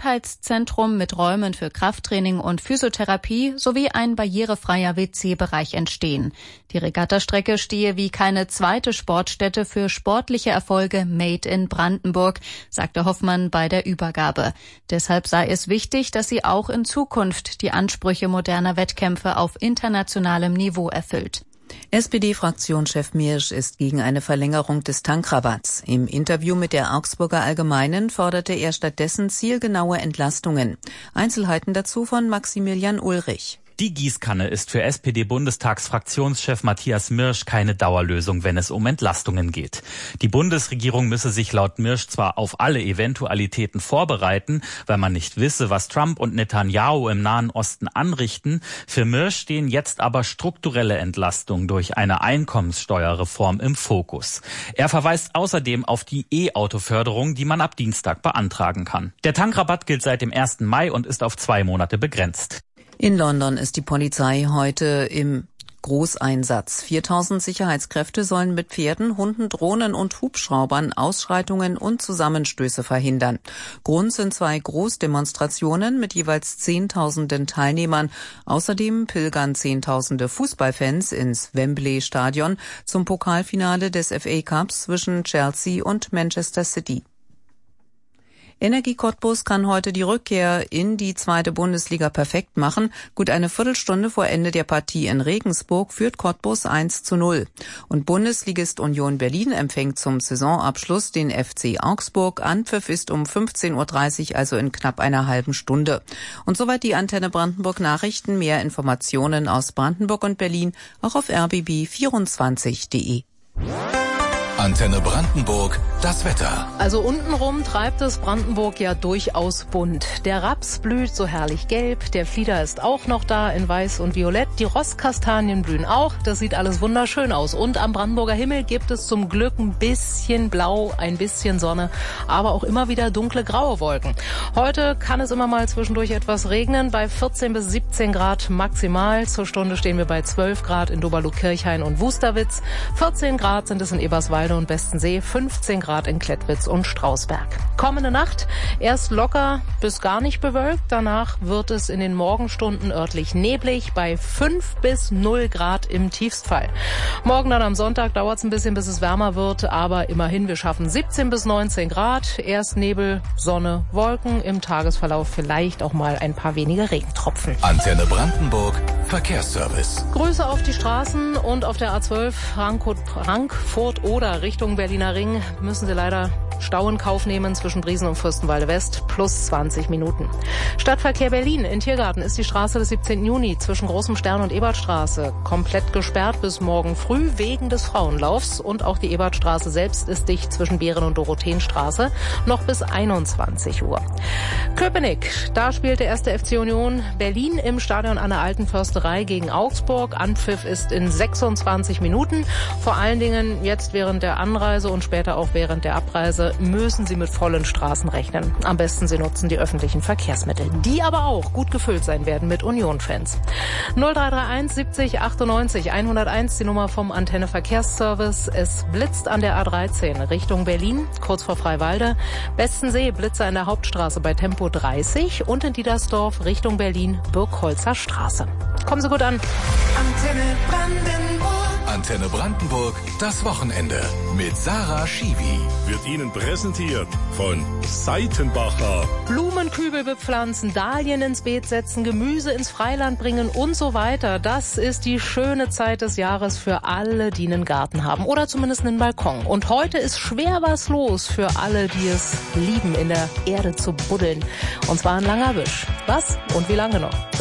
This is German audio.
Gesundheitszentrum mit Räumen für Krafttraining und Physiotherapie sowie ein barrierefreier WC-Bereich entstehen. Die Regattastrecke stehe wie keine zweite Sportstätte für sportliche Erfolge made in Brandenburg, sagte Hoffmann bei der Übergabe. Deshalb sei es wichtig, dass sie auch in Zukunft die Ansprüche moderner Wettkämpfe auf internationalem Niveau erfüllt. SPD-Fraktionschef Mirsch ist gegen eine Verlängerung des Tankrabatts. Im Interview mit der Augsburger Allgemeinen forderte er stattdessen zielgenaue Entlastungen. Einzelheiten dazu von Maximilian Ulrich. Die Gießkanne ist für SPD-Bundestagsfraktionschef Matthias Mirsch keine Dauerlösung, wenn es um Entlastungen geht. Die Bundesregierung müsse sich laut Mirsch zwar auf alle Eventualitäten vorbereiten, weil man nicht wisse, was Trump und Netanyahu im Nahen Osten anrichten. Für Mirsch stehen jetzt aber strukturelle Entlastungen durch eine Einkommenssteuerreform im Fokus. Er verweist außerdem auf die E-Auto-Förderung, die man ab Dienstag beantragen kann. Der Tankrabatt gilt seit dem 1. Mai und ist auf 2 Monate begrenzt. In London ist die Polizei heute im Großeinsatz. 4000 Sicherheitskräfte sollen mit Pferden, Hunden, Drohnen und Hubschraubern Ausschreitungen und Zusammenstöße verhindern. Grund sind 2 Großdemonstrationen mit jeweils Zehntausenden Teilnehmern. Außerdem pilgern Zehntausende Fußballfans ins Wembley-Stadion zum Pokalfinale des FA Cups zwischen Chelsea und Manchester City. Energie Cottbus kann heute die Rückkehr in die 2. Bundesliga perfekt machen. Gut eine Viertelstunde vor Ende der Partie in Regensburg führt Cottbus 1:0. Und Bundesligist Union Berlin empfängt zum Saisonabschluss den FC Augsburg. Anpfiff ist um 15:30 Uhr, also in knapp einer halben Stunde. Und soweit die Antenne Brandenburg Nachrichten. Mehr Informationen aus Brandenburg und Berlin auch auf rbb24.de. Antenne Brandenburg, das Wetter. Also untenrum treibt es Brandenburg ja durchaus bunt. Der Raps blüht so herrlich gelb, der Flieder ist auch noch da in weiß und violett, die Rostkastanien blühen auch, das sieht alles wunderschön aus. Und am Brandenburger Himmel gibt es zum Glück ein bisschen Blau, ein bisschen Sonne, aber auch immer wieder dunkle graue Wolken. Heute kann es immer mal zwischendurch etwas regnen, bei 14 bis 17 Grad maximal. Zur Stunde stehen wir bei 12 Grad in Doberlug-Kirchhain und Wusterwitz, 14 Grad sind es in Eberswalde und Bestensee, 15 Grad in Klettwitz und Strausberg. Kommende Nacht erst locker bis gar nicht bewölkt, danach wird es in den Morgenstunden örtlich neblig bei 5 bis 0 Grad im Tiefstfall. Morgen dann am Sonntag dauert es ein bisschen, bis es wärmer wird, aber immerhin, wir schaffen 17 bis 19 Grad. Erst Nebel, Sonne, Wolken, im Tagesverlauf vielleicht auch mal ein paar wenige Regentropfen. Antenne Brandenburg, Verkehrsservice. Grüße auf die Straßen und auf der A12 Frankfurt oder Richtung Berliner Ring müssen Sie leider Stau in Kauf nehmen zwischen Briesen und Fürstenwalde West plus 20 Minuten. Stadtverkehr Berlin. In Tiergarten ist die Straße des 17. Juni zwischen Großem Stern und Ebertstraße komplett gesperrt bis morgen früh wegen des Frauenlaufs. Und auch die Ebertstraße selbst ist dicht zwischen Behren- und Dorotheenstraße noch bis 21 Uhr. Köpenick. Da spielt der 1. FC Union Berlin im Stadion an der Alten Försterei gegen Augsburg. Anpfiff ist in 26 Minuten. Vor allen Dingen jetzt während der Anreise und später auch während der Abreise müssen Sie mit vollen Straßen rechnen. Am besten Sie nutzen die öffentlichen Verkehrsmittel, die aber auch gut gefüllt sein werden mit Union-Fans. 0331 70 98 101 die Nummer vom Antenne Verkehrsservice. Es blitzt an der A13 Richtung Berlin, kurz vor Freiwalde. Bestensee Blitzer in der Hauptstraße bei Tempo 30 und in Diedersdorf Richtung Berlin Birkholzer Straße. Kommen Sie gut an. Antenne Brandenburg. Antenne Brandenburg, das Wochenende mit Sarah Schiwi. Wird Ihnen präsentiert von Seitenbacher. Blumenkübel bepflanzen, Dahlien ins Beet setzen, Gemüse ins Freiland bringen und so weiter. Das ist die schöne Zeit des Jahres für alle, die einen Garten haben oder zumindest einen Balkon. Und heute ist schwer was los für alle, die es lieben, in der Erde zu buddeln. Und zwar ein langer Wisch. Was und wie lange noch?